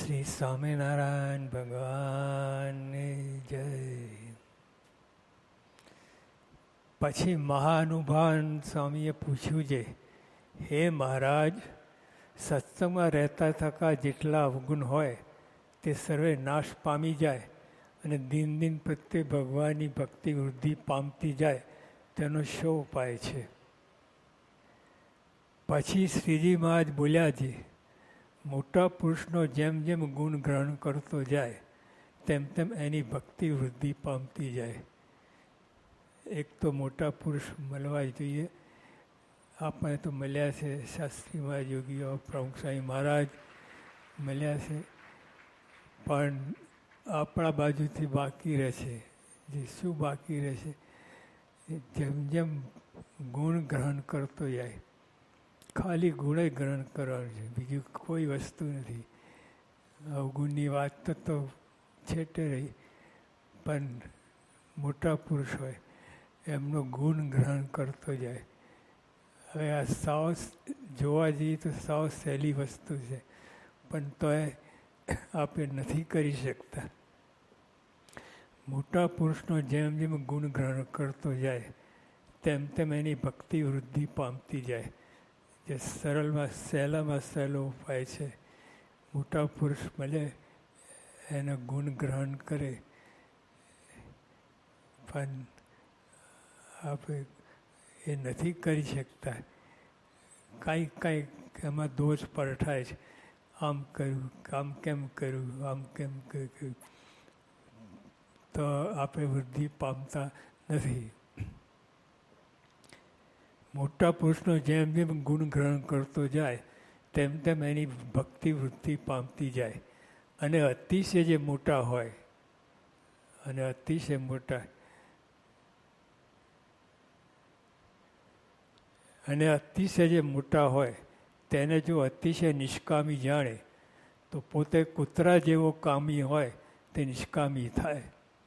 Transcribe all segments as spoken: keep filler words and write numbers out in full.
શ્રી સ્વામિનારાયણ ભગવાનની જય. પછી મહાનુભાન સ્વામીએ પૂછ્યું છે, હે મહારાજ, સત્સંગમાં રહેતા થકા જેટલા અવગુણ હોય તે સર્વે નાશ પામી જાય અને દિન દિન પ્રત્યે ભગવાનની ભક્તિ વૃદ્ધિ પામતી જાય, તેનો શો ઉપાય છે? પછી શ્રીજી મહારાજ બોલ્યા છે, મોટા પુરુષનો જેમ જેમ ગુણ ગ્રહણ કરતો જાય તેમ તેમ એની ભક્તિ વૃદ્ધિ પામતી જાય. એક તો મોટા પુરુષ મળવા જોઈએ. આપણે તો મળ્યા છે, શાસ્ત્રીમાં યોગીઓ પ્રમુખ સ્વામી મહારાજ મળ્યા છે, પણ આપણા બાજુથી બાકી રહેશે. જે શું બાકી રહેશે? જેમ જેમ ગુણ ગ્રહણ કરતો જાય, ખાલી ગુણે ગ્રહણ કરવાનું છે, બીજું કોઈ વસ્તુ નથી. અવગુણની વાત તો તો છેટે રહી, પણ મોટા પુરુષ હોય એમનો ગુણ ગ્રહણ કરતો જાય. હવે આ સાવ જોવા જઈએ તો સાવ સહેલી વસ્તુ છે, પણ તોય આપણે નથી કરી શકતા. મોટા પુરુષનો જેમ જેમ ગુણ ગ્રહણ કરતો જાય તેમ તેમ એની ભક્તિ વૃદ્ધિ પામતી જાય. જે સરળમાં સહેલામાં સહેલો ઉપાય છે. મોટા પુરુષ મળે એનો ગુણ ગ્રહણ કરે, પણ આપણે એ નથી કરી શકતા. કાંઈક કાંઈક એમાં દોષ પરઠાય છે. આમ કર્યું, આમ કેમ કર્યું, આમ કેમ કર્યું, તો આપણે વૃદ્ધિ પામતા નથી. મોટા પુરુષનો જેમ જેમ ગુણ ગ્રહણ કરતો જાય તેમ તેમ એની ભક્તિ વૃદ્ધિ પામતી જાય. અને અતિશય જે મોટા હોય, અને અતિશય મોટા અને અતિશય જે મોટા હોય તેને જો અતિશય નિષ્કામી જાણે તો પોતે કૂતરા જેવો કામી હોય તે નિષ્કામી થાય.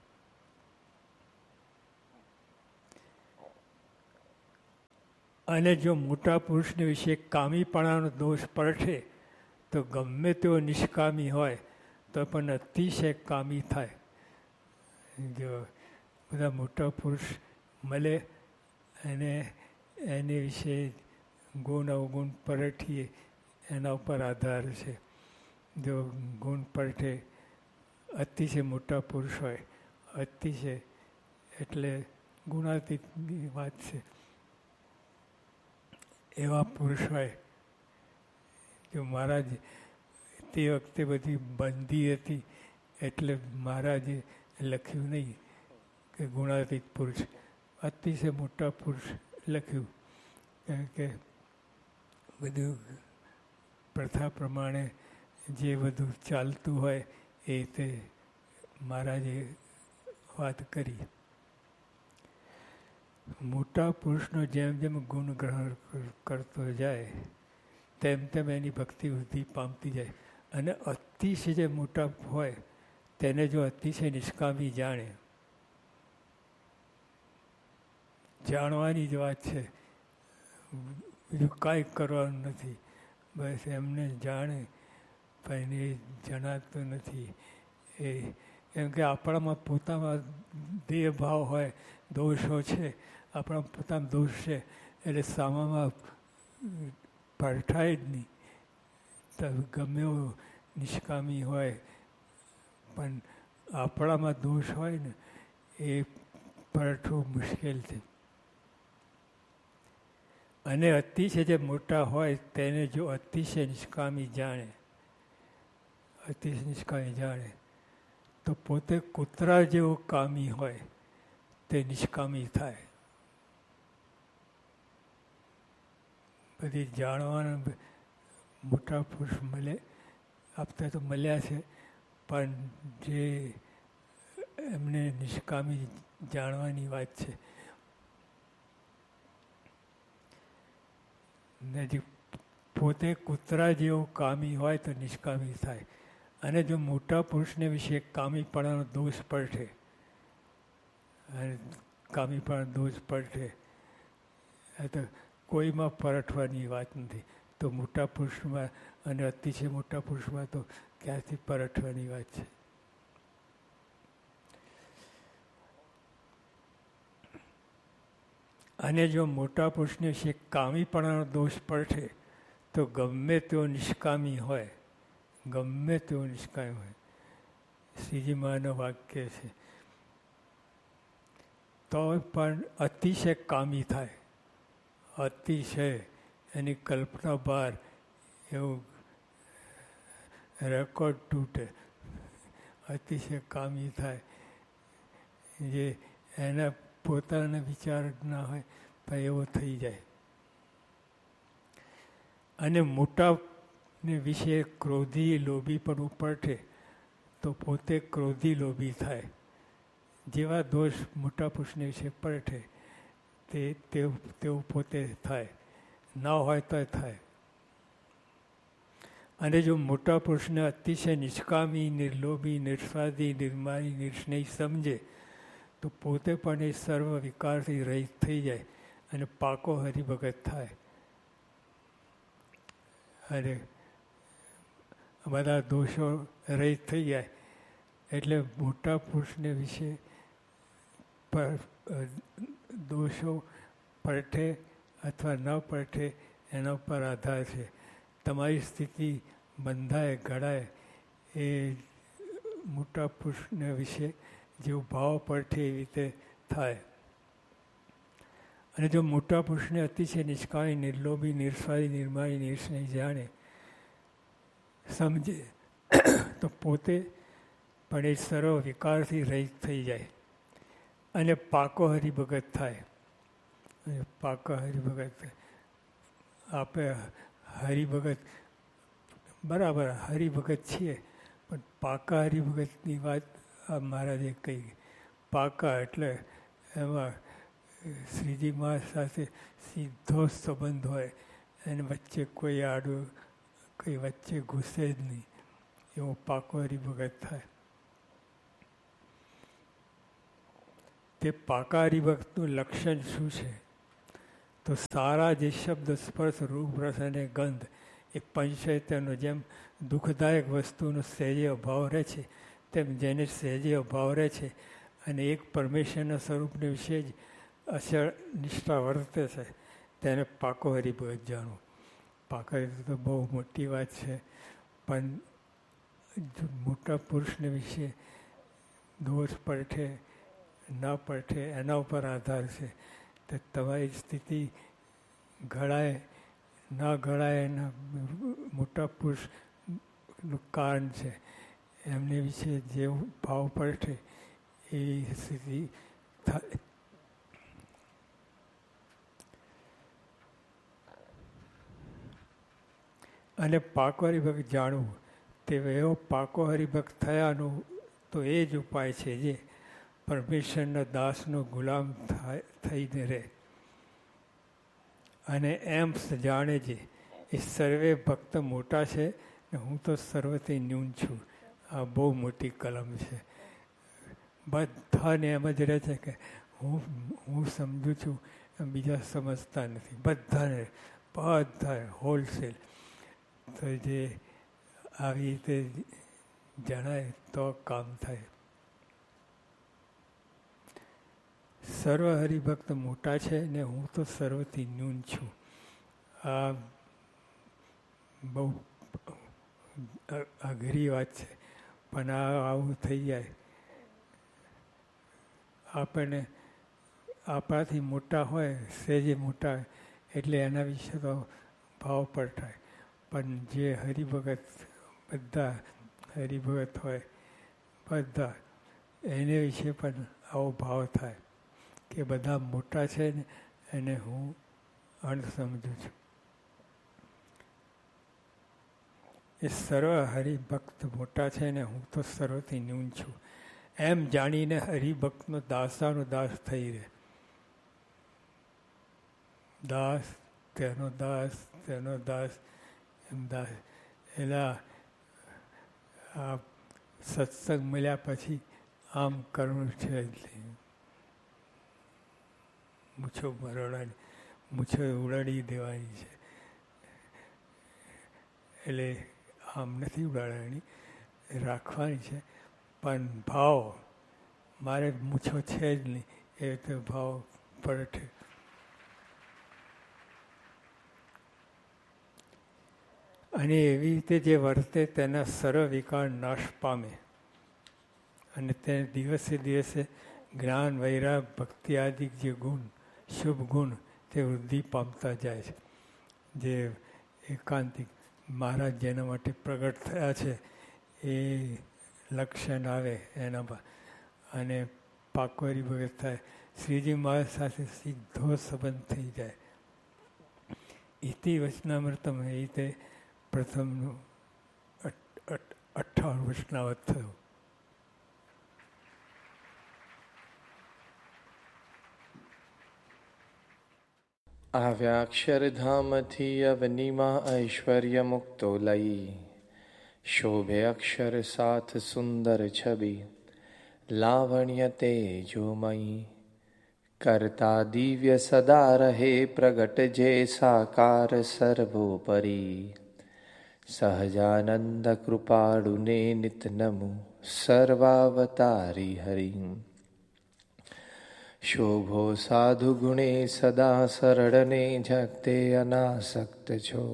અને જો મોટા પુરુષને વિશે કામીપણાનો દોષ પડશે તો ગમે તેવો નિષ્કામી હોય તો પણ અતિશય કામી થાય. જો બધા મોટા પુરુષ મળે અને એની વિશે ગુણ અવગુણ પરઠીએ એના ઉપર આધાર છે. જો ગુણ પરઠે, અતિશય મોટા પુરુષ હોય, અતિશય એટલે ગુણાતીતની વાત છે, એવા પુરુષ હોય. જો મહારાજ તે વખતે બધી બંધી હતી એટલે મહારાજે લખ્યું નહીં કે ગુણાતીત પુરુષ, અતિશય મોટા પુરુષ લખ્યું. કારણ કે બધું પ્રથા પ્રમાણે જે બધું ચાલતું હોય એ રીતે મહારાજે વાત કરી. મોટા પુરુષનો જેમ જેમ ગુણ ગ્રહણ કરતો જાય તેમ તેમ એની ભક્તિ વૃદ્ધિ પામતી જાય. અને અતિશય જે મોટા હોય તેને જો અતિશય નિષ્કામી જાણે, જાણવાની જ વાત છે, બીજું કાંઈ કરવાનું નથી. બસ એમને જાણે, પણ એ જણાતું નથી. એ કેમ કે આપણામાં પોતામાં દેહ ભાવ હોય, દોષો છે, આપણા પોતાના દોષ છે, એટલે સામામાં પરઠાય જ નહીં. તો ગમે એવો નિષ્કામી હોય, પણ આપણામાં દોષ હોય ને એ પરઠવું મુશ્કેલ છે. અને અતિશય જે મોટા હોય તેને જો અતિશય નિષ્કામી જાણે, અતિશય નિષ્કામી જાણે તો પોતે કૂતરા જેવો કામી હોય તે નિષ્કામી થાય. બધી જાણવાના મોટા પુરુષ મળે, આપતા તો મળ્યા છે, પણ જે એમને નિષ્કામી જાણવાની વાત છે. ને જે પોતે કૂતરા જેવો કામી હોય તો નિષ્કામી થાય. અને જો મોટા પુરુષને વિશે કામીપણાનો દોષ પડશે, અને કામીપણાનો દોષ પડશે તો કોઈમાં પરઠવાની વાત નથી. તો મોટા પુરુષમાં અને અતિશય મોટા પુરુષમાં તો ક્યાંથી પરઠવાની વાત છે. અને જો મોટા પુરુષને વિશે કામીપણાનો દોષ પડશે તો ગમે તેઓ નિષ્કામી હોય, ગમે તેઓ નિષ્કામી હોય, શ્રીજી મહારાજનું વાક્ય છે, તો પણ અતિશય કામી થાય, અતિશય એની કલ્પના બહાર, એવું રેકોર્ડ તૂટે, અતિશય કામી થાય, જે એના પોતાના વિચાર ના હોય પણ એવો થઈ જાય. અને મોટાને વિશે ક્રોધી લોભી પણ ઉપરઠે તો પોતે ક્રોધી લોભી થાય. જેવા દોષ મોટા પુરુષને વિશે પડઠે તે તેવું પોતે થાય, ના હોય તો થાય. અને જો મોટા પુરુષને અતિશય નિષ્કામી, નિર્લોભી, નિર્સ્વાદી, નિર્માની, નિર્સ્નેહી સમજે તો પોતે પણ એ સર્વ વિકારથી રહિત થઈ જાય અને પાકો હરિભગત થાય. અને બધા દોષો રહિત થઈ જાય એટલે મોટા પુરુષને વિશે પર દોષો પડઠે અથવા ન પડઠે એના ઉપર આધાર છે. તમારી સ્થિતિ બંધાય ઘડાય એ મોટા પુરુષને વિશે જેવો ભાવ પડઠે એવી રીતે થાય. અને જો મોટા પુરુષને અતિશય નિષ્કામી, નિર્લોભી, નિર્સ્વાદી, નિર્માની, નિર્સ્નેહી જાણે સમજે તો પોતે પણ એ સર્વ વિકારથી રહિત થઈ જાય અને પાકો હરિભગત થાય. અને પાકા હરિભગત આપણે હરિભગત બરાબર હરિભગત છીએ પણ પાકા હરિભગતની વાત આ મહારાજે કહી. પાકા એટલે એમાં શ્રીજી મહારાજ સાથે સીધો સંબંધ હોય, એને વચ્ચે કોઈ આડું કંઈ વચ્ચે ઘૂસે જ નહીં, એવો પાકો હરિભગત થાય. તે પાકા હરિભક્તનું લક્ષણ શું છે? તો સારા જે શબ્દ, સ્પર્શ, રૂપ, રસ અને ગંધ એ પંચૈત્યનો જેમ દુઃખદાયક વસ્તુનો સહેજે અભાવ રહે છે તેમ જેને સહેજે અભાવ રહે છે અને એક પરમેશ્વરના સ્વરૂપને વિશે જ અચળ નિષ્ઠા વર્તે છે તેને પાકો હરિભગત જાણવું. પાકા હરિભગત તો બહુ મોટી વાત છે, પણ જો મોટા પુરુષને વિશે દોષ પડઠે ના પડઠે એના ઉપર આધાર છે. તો તમારી સ્થિતિ ઘડાય ના ઘડાય એના મોટા પુરુષનું કારણ છે. એમને વિશે જેવું ભાવ પડઠે એ સ્થિતિ થાય. અને પાકો હરિભક્ત જાણવું તે એવો પાકો હરિભક્ત થયાનું તો એ જ ઉપાય છે જે પરમેશ્વરના દાસનો ગુલામ થાય થઈને રહે. અને એમ જાણે છે એ સર્વે ભક્ત મોટા છે ને હું તો સર્વથી ન્યૂન છું. આ બહુ મોટી કલમ છે. બધાને એમ જ રહે છે કે હું હું સમજું છું, બીજા સમજતા નથી. બધાને બધા હોલસેલ. તો જે આવી રીતે જણાય તો કામ થાય. સર્વ હરિભક્ત મોટા છે ને હું તો સર્વથી ન્યૂન છું. આ બહુ અઘરી વાત છે, પણ આ આવું થઈ જાય. આપણને આપણાથી મોટા હોય, સહેજે મોટા એટલે એના વિશે તો ભાવ પડઠાય. પણ જે હરિભગત બધા હરિભગત હોય બધા એને વિશે પણ આવો ભાવ થાય કે બધા મોટા છે ને એને હું અણ સમજું છું. એ સર્વ હરિભક્ત મોટા છે ને હું તો સર્વથી ન્યૂન છું એમ જાણીને હરિભક્તનો દાસાનો દાસ થઈ રહે. દાસ તેનો દાસ તેનો દાસ એમ દાસ. એલા આ સત્સંગ મળ્યા પછી આમ કરવું છે. મૂછો મરડાની મૂછો ઉડાડી દેવાની છે. એટલે આમ નથી ઉડાડવાની, રાખવાની છે. પણ ભાવ મારે મૂછો છે જ નહીં એ રીતે ભાવ પડે. અને એવી રીતે જે વર્તે તેના સર્વ વિકાર નાશ પામે અને તે દિવસે દિવસે જ્ઞાન, વૈરાગ, ભક્તિ આદિ જે ગુણ, શુભ ગુણ તે વૃદ્ધિ પામતા જાય છે. જે એકાંતિક મહારાજ જેના માટે પ્રગટ થયા છે એ લક્ષણ આવે એના પર અને પાકવારી ભગત થાય. શ્રીજી મહારાજ સાથે સીધો સંબંધ થઈ જાય. ઇતિ વચનામૃતમ એ રીતે પ્રથમનું અઠ્ઠાવન વચનાવત થયું. આવ્યા અક્ષરધામથી અવનીમાં ઐશ્વર્ય મુક્તો લઈ, શોભે અક્ષર સાથ સુંદર છબી, લાવણ્ય તેજોમયી. કરતા દિવ્ય સદા રહે પ્રગટ જે સાકાર સર્વોપરી, સહજાનંદ કૃપાળુને નિત નમો સર્વાવતારી હરિ. શોભો સાધુ ગુણે સદા સરળને જગતે અનાસક્ત છો,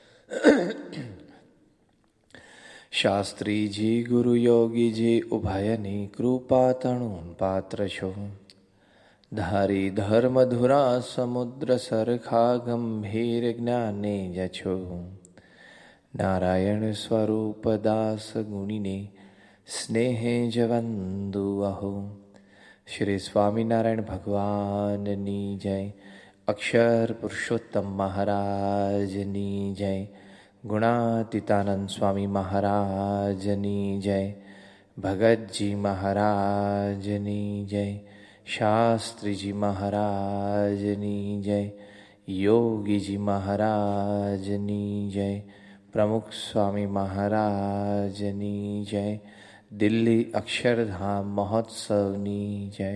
શાસ્ત્રીજી ગુરુ યોગીજી ઉભયની કૃપા તણું પાત્ર છો. ધારી ધર્મ ધુરા સમુદ્ર સરખા ગંભીર જ્ઞાને જ છો. નારાયણ સ્વરૂપ દાસ ગુણીને સ્નેહે જ વંદુ અહો. શ્રી સ્વામિનારાયણ ભગવાનની જય. અક્ષર પુરુષોત્તમ મહારાજની જય. ગુણાતીતાનંદ સ્વામી મહારાજની જય. ભગતજી મહારાજની જય. શાસ્ત્રીજી મહારાજની જય. યોગીજી મહારાજની જય. પ્રમુખ સ્વામી મહારાજની જય. દિલ્હી અક્ષરધામ મહોત્સવની જય.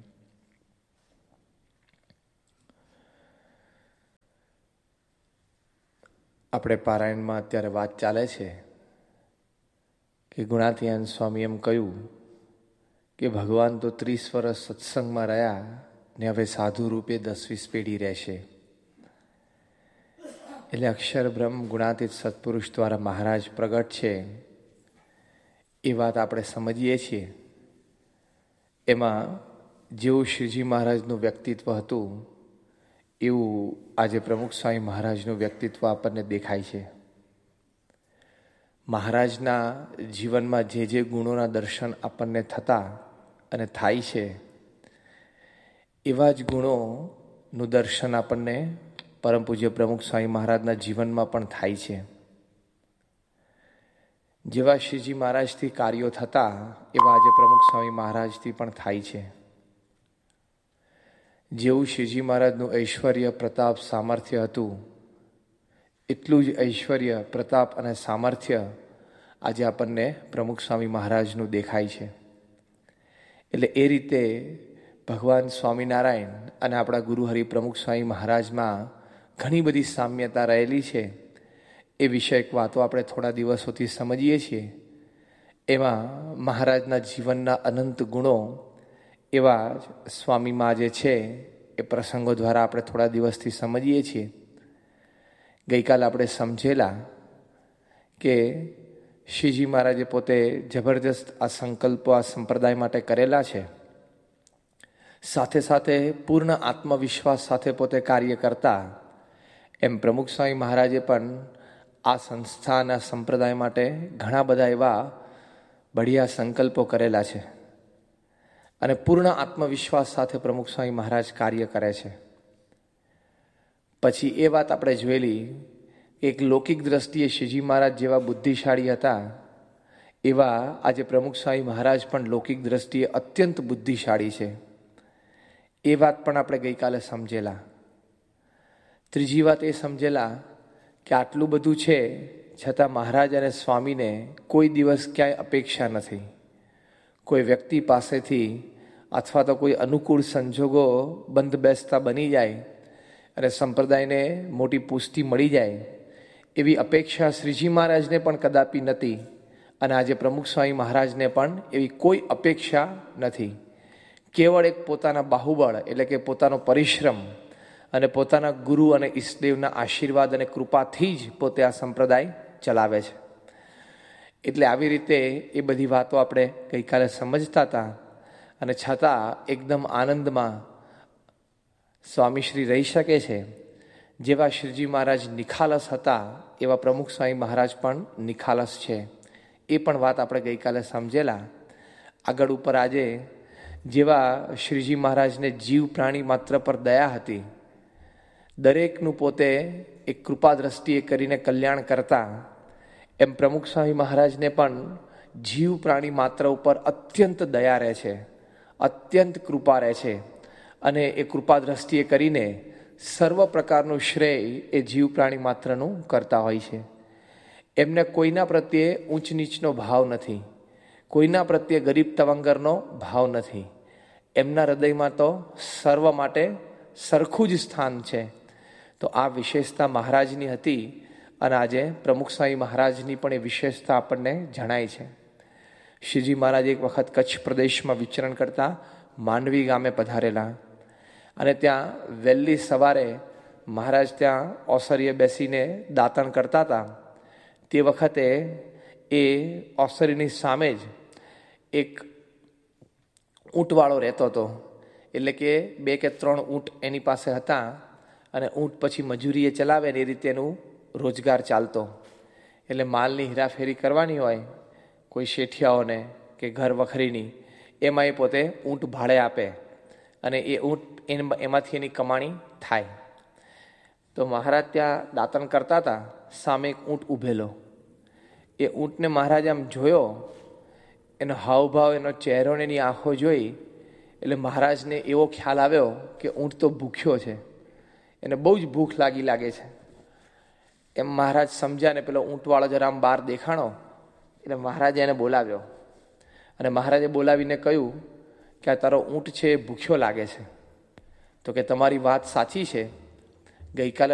આપણે પારાયણમાં અત્યારે વાત ચાલે છે કે ગુણાતીતાનંદ સ્વામી એમ કહ્યું કે ભગવાન તો ત્રીસ વર્ષ સત્સંગમાં રહ્યા ને હવે સાધુ રૂપે દસ વીસ પેઢી રહેશે. એટલે અક્ષર બ્રહ્મ ગુણાતીત સત્પુરુષ દ્વારા મહારાજ પ્રગટ છે એ વાત આપણે સમજીએ છીએ. એમાં જેવું શ્રીજી મહારાજનું વ્યક્તિત્વ હતું એવું આજે પ્રમુખ સ્વામી મહારાજનું વ્યક્તિત્વ આપણને દેખાય છે. મહારાજના જીવનમાં જે જે ગુણોના દર્શન આપણને થતા અને થાય છે એવા જ ગુણોનું દર્શન આપણને પરમ પૂજ્ય પ્રમુખ સ્વામી મહારાજના જીવનમાં પણ થાય છે. જેવા શ્રીજી મહારાજથી કાર્યો થતા એવા આજે પ્રમુખ સ્વામી મહારાજથી પણ થાય છે. જેવું શ્રીજી મહારાજનું ઐશ્વર્ય, પ્રતાપ, સામર્થ્ય હતું એટલું જ ઐશ્વર્ય, પ્રતાપ અને સામર્થ્ય આજે આપણને પ્રમુખ સ્વામી મહારાજનું દેખાય છે. એટલે એ રીતે ભગવાન સ્વામિનારાયણ અને આપણા ગુરુ હરિ પ્રમુખ સ્વામી મહારાજમાં ઘણી બધી સામ્યતા રહેલી છે. એ વિષયક વાતો આપણે થોડા દિવસોથી સમજીએ છીએ. એમાં મહારાજના જીવનના અનંત ગુણો એવા સ્વામીમાં જે છે એ પ્રસંગો દ્વારા આપણે થોડા દિવસથી સમજીએ છીએ. ગઈકાલ આપણે સમજેલા કે શ્રીજી મહારાજે પોતે જબરજસ્ત આ સંકલ્પો આ સંપ્રદાય માટે કરેલા છે. સાથે સાથે પૂર્ણ આત્મવિશ્વાસ સાથે પોતે કાર્ય કરતા એમ પ્રમુખ સ્વામી મહારાજે પણ આ સંસ્થાના સંપ્રદાય માટે ઘણા બધા એવા બઢિયા સંકલ્પો કરેલા છે અને પૂર્ણ આત્મવિશ્વાસ સાથે પ્રમુખ સ્વામી મહારાજ કાર્ય કરે છે. પછી એ વાત આપણે જોયેલી કે એક લૌકિક દ્રષ્ટિએ શ્રીજી મહારાજ જેવા બુદ્ધિશાળી હતા એવા આજે પ્રમુખ સ્વામી મહારાજ પણ લૌકિક દ્રષ્ટિએ અત્યંત બુદ્ધિશાળી છે. એ વાત પણ આપણે ગઈકાલે સમજેલા. ત્રીજી વાત એ સમજેલા કે આટલું બધું છે છતાં મહારાજ અને સ્વામીને કોઈ દિવસ ક્યાંય અપેક્ષા નથી. કોઈ વ્યક્તિ પાસેથી અથવા તો કોઈ અનુકૂળ સંજોગો બંધ બેસતા બની જાય અને સંપ્રદાયને મોટી પુષ્ટિ મળી જાય એવી અપેક્ષા શ્રીજી મહારાજને પણ કદાપી નથી, અને આજે પ્રમુખ સ્વામી મહારાજને પણ એવી કોઈ અપેક્ષા નથી. કેવળ એક પોતાના બાહુબળ એટલે કે પોતાનો પરિશ્રમ અને પોતાના ગુરુ અને ઈષ્ટદેવના આશીર્વાદ અને કૃપાથી જ પોતે આ સંપ્રદાય ચલાવે છે. એટલે આવી રીતે એ બધી વાતો આપણે ગઈકાલે સમજતા હતા, અને છતાં એકદમ આનંદમાં સ્વામીશ્રી રહી શકે છે. જેવા શ્રીજી મહારાજ નિખાલસ હતા એવા પ્રમુખ સ્વામી મહારાજ પણ નિખાલસ છે. એ પણ વાત આપણે ગઈકાલે સમજેલા. આગળ ઉપર આજે જેવા શ્રીજી મહારાજને જીવ પ્રાણી માત્ર પર દયા હતી, દરેકનું પોતે એક કૃપા દ્રષ્ટિએ કરીને કલ્યાણ કરતા, એમ પ્રમુખ સ્વામી મહારાજને પણ જીવ પ્રાણી માત્ર ઉપર અત્યંત દયા રહે છે, અત્યંત કૃપા રહે છે, અને એ કૃપા દ્રષ્ટિએ કરીને સર્વ પ્રકારનું શ્રેય એ જીવ પ્રાણી માત્રનું કરતા હોય છે. એમને કોઈના પ્રત્યે ઊંચ નીચનો ભાવ નથી, કોઈના પ્રત્યે ગરીબ તવંગરનો ભાવ નથી. એમના હૃદયમાં તો સર્વ માટે સરખું જ સ્થાન છે. તો આ વિશેષતા મહારાજની હતી, અને આજે પ્રમુખ સ્વામી મહારાજની પણ એ વિશેષતા આપણને જણાય છે. શ્રીજી મહારાજ એક વખત કચ્છ પ્રદેશમાં વિચરણ કરતા માંડવી ગામે પધારેલા, અને ત્યાં વહેલી સવારે મહારાજ ત્યાં ઓસરીએ બેસીને દાતણ કરતા હતા. તે વખતે એ ઓસરીની સામે જ એક ઊંટવાળો રહેતો હતો. એટલે કે બે કે ત્રણ ઊંટ એની પાસે હતા, અને ઊંટ પછી મજૂરીએ ચલાવે ને એ રીતે એનું રોજગાર ચાલતો. એટલે માલની હેરાફેરી કરવાની હોય કોઈ શેઠિયાઓને કે ઘર વખરીની, એમાં એ પોતે ઊંટ ભાડે આપે, અને એ ઊંટ એમાંથી એની કમાણી થાય. તો મહારાજ ત્યાં દાતણ કરતા હતા, સામે એક ઊંટ ઊભેલો. એ ઊંટને મહારાજ આમ જોયો, એનો હાવભાવ, એનો ચહેરો ને એની આંખો જોઈ એટલે મહારાજને એવો ખ્યાલ આવ્યો કે ઊંટ તો ભૂખ્યો છે, એને બહુ જ ભૂખ લાગી લાગે છે. એમ મહારાજ સમજ્યા ને પેલો ઊંટવાળો જરા આમ બહાર દેખાણો, એટલે મહારાજે એને બોલાવ્યો, અને મહારાજે બોલાવીને કહ્યું કે આ તારો ઊંટ છે એ ભૂખ્યો લાગે છે. તો કે તમારી વાત સાચી છે, ગઈકાલે